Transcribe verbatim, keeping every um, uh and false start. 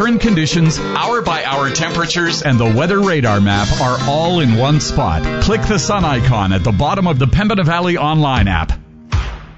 Current conditions, hour-by-hour temperatures, and the weather radar map are all in one spot. Click the sun icon at the bottom of the Pembina Valley online app.